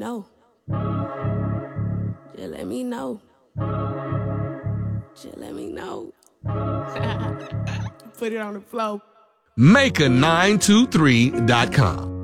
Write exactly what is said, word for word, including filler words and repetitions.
know. Just let me know. Just let me know. Put it on the floor. Maker nine two three dot com